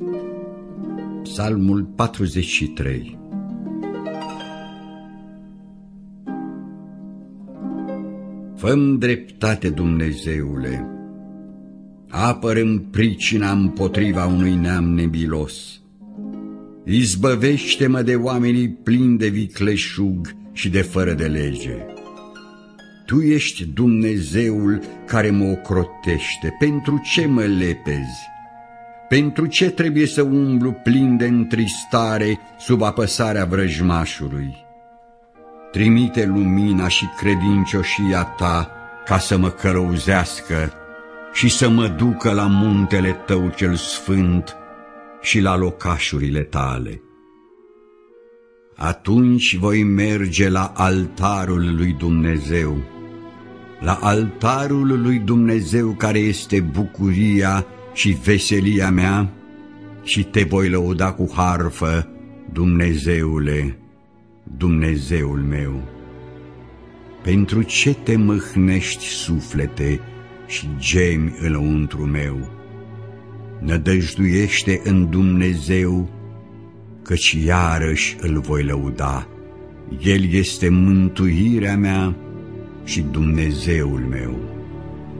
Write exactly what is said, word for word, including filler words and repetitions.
Psalmul patruzeci și trei. Fă-mi dreptate, Dumnezeule, apără-mi pricina împotriva unui neam nemilos. Izbăvește-mă de oamenii plini de vicleșug și de fără de lege. Tu ești Dumnezeul care mă ocrotește. Pentru ce mă lepezi? Pentru ce trebuie să umblu plin de întristare sub apăsarea vrăjmașului? Trimite lumina și credincioșia ta ca să mă călăuzească și să mă ducă la muntele tău cel sfânt și la locașurile tale. Atunci voi merge la altarul lui Dumnezeu, la altarul lui Dumnezeu care este bucuria și veselia mea, și te voi lăuda cu harfă, Dumnezeule, Dumnezeul meu. Pentru ce te mâhnești, suflete, și gemi înăuntru meu? Nădăjduiește în Dumnezeu, căci iarăși îl voi lăuda. El este mântuirea mea și Dumnezeul meu.